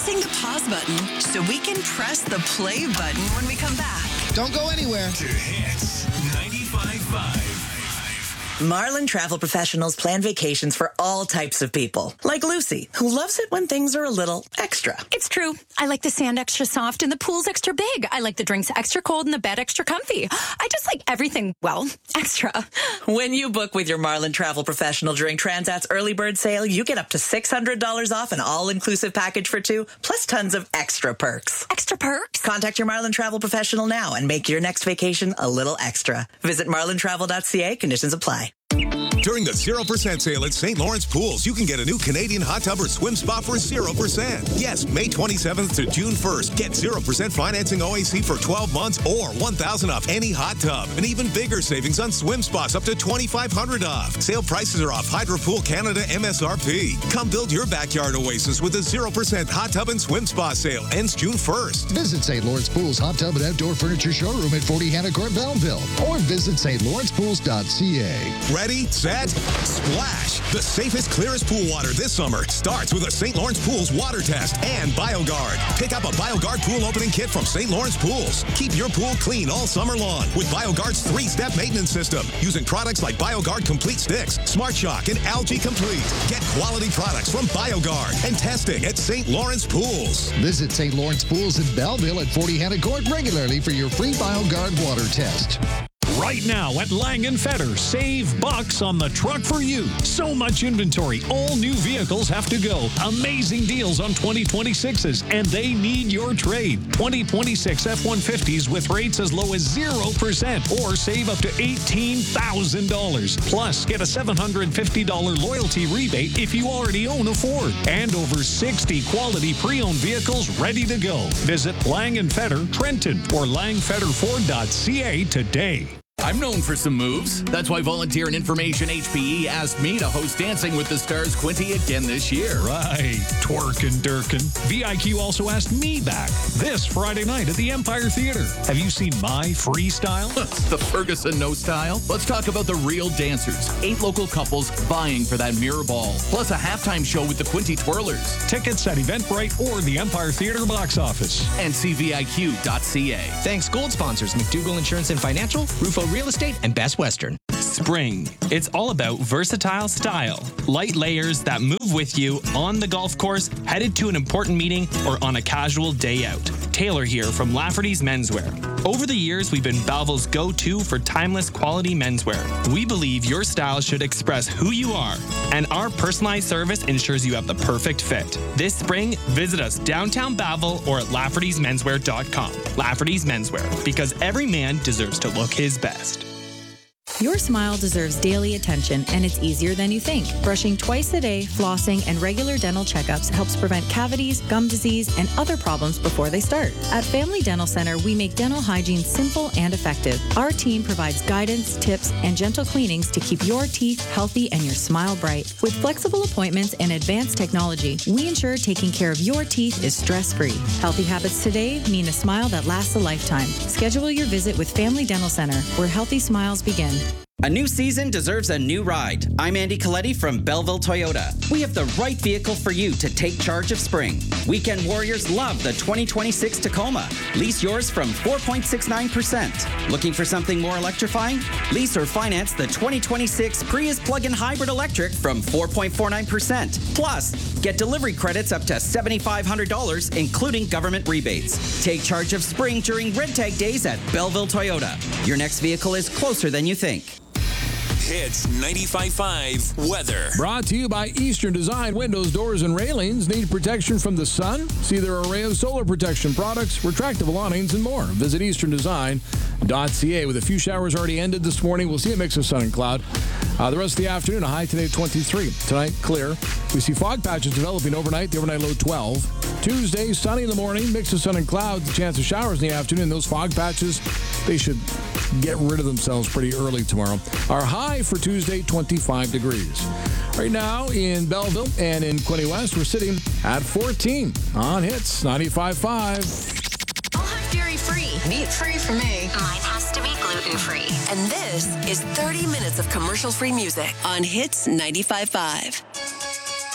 pressing the pause button so we can press the play button when we come back. Don't go anywhere. To Hits 95.5. Marlin Travel Professionals plan vacations for all types of people, like Lucy, who loves it when things are a little extra. It's true. I like the sand extra soft and the pool's extra big. I like the drinks extra cold and the bed extra comfy. I just like everything, well, extra. When you book with your Marlin Travel Professional during Transat's early bird sale, you get up to $600 off an all-inclusive package for two, plus tons of extra perks. Extra perks? Contact your Marlin Travel Professional now and make your next vacation a little extra. Visit marlintravel.ca. Conditions apply. During the 0% sale at St. Lawrence Pools, you can get a new Canadian hot tub or swim spa for 0%. Yes, May 27th to June 1st. Get 0% financing OAC for 12 months or $1,000 off any hot tub. And even bigger savings on swim spas up to $2,500 off. Sale prices are off Hydro Pool Canada MSRP. Come build your backyard oasis with a 0% hot tub and swim spa sale. Ends June 1st. Visit St. Lawrence Pools Hot Tub and Outdoor Furniture Showroom at 40 Hannah Court, Belleville. Or visit stlawrencepools.ca. Ready, set, splash. The safest, clearest pool water this summer starts with a St. Lawrence Pools water test and BioGuard. Pick up a BioGuard pool opening kit from St. Lawrence Pools. Keep your pool clean all summer long with BioGuard's 3-step maintenance system using products like BioGuard Complete Sticks, Smart Shock, and Algae Complete. Get quality products from BioGuard and testing at St. Lawrence Pools. Visit St. Lawrence Pools in Belleville at 40 Hannah Court regularly for your free BioGuard water test. Right now at Lang & Fetter, save bucks on the truck for you. So much inventory. All new vehicles have to go. Amazing deals on 2026s, and they need your trade. 2026 F-150s with rates as low as 0% or save up to $18,000. Plus, get a $750 loyalty rebate if you already own a Ford. And over 60 quality pre-owned vehicles ready to go. Visit Lang & Fetter, Trenton, or langfetterford.ca today. I'm known for some moves. That's why Volunteer and Information HPE asked me to host Dancing with the Stars Quinty again this year. Right. Twerkin' Durkin. VIQ also asked me back this Friday night at the Empire Theater. Have you seen my freestyle? The Ferguson No Style. Let's talk about the real dancers. 8 local couples vying for that mirror ball. Plus a halftime show with the Quinty Twirlers. Tickets at Eventbrite or the Empire Theater box office. And CVIQ.ca. Thanks, gold sponsors McDougall Insurance and Financial, Rufo Real Estate, and Best Western. Spring. It's all about versatile style. Light layers that move with you on the golf course, headed to an important meeting, or on a casual day out. Taylor here from Lafferty's Menswear. Over the years, we've been Belleville's go-to for timeless quality menswear. We believe your style should express who you are, and our personalized service ensures you have the perfect fit. This spring, visit us downtown Belleville or at Lafferty'sMenswear.com. Lafferty's Menswear, because every man deserves to look his best. Your smile deserves daily attention, and it's easier than you think. Brushing twice a day, flossing, and regular dental checkups helps prevent cavities, gum disease, and other problems before they start. At Family Dental Center, we make dental hygiene simple and effective. Our team provides guidance, tips, and gentle cleanings to keep your teeth healthy and your smile bright. With flexible appointments and advanced technology, we ensure taking care of your teeth is stress-free. Healthy habits today mean a smile that lasts a lifetime. Schedule your visit with Family Dental Center, where healthy smiles begin. A new season deserves a new ride. I'm Andy Coletti from Belleville Toyota. We have the right vehicle for you to take charge of spring. Weekend warriors love the 2026 Tacoma. Lease yours from 4.69%. Looking for something more electrifying? Lease or finance the 2026 Prius plug-in hybrid electric from 4.49%. Plus, get delivery credits up to $7,500, including government rebates. Take charge of spring during Red Tag Days at Belleville Toyota. Your next vehicle is closer than you think. Hits 95.5 weather. Brought to you by Eastern Design Windows, Doors, and Railings. Need protection from the sun? See their array of solar protection products, retractable awnings, and more. Visit easterndesign.ca. With a few showers already ended this morning, we'll see a mix of sun and cloud. The rest of the afternoon, a high today 23. Tonight, clear. We see fog patches developing overnight. The overnight low 12. Tuesday, sunny in the morning, mix of sun and clouds, a chance of showers in the afternoon. Those fog patches, they should get rid of themselves pretty early tomorrow. Our high for Tuesday, 25 degrees. Right now in Belleville and in Quinte West, we're sitting at 14 on Hits 95.5. I'll have dairy-free. Meat-free for me. Mine has to be gluten-free. And this is 30 minutes of commercial-free music on Hits 95.5.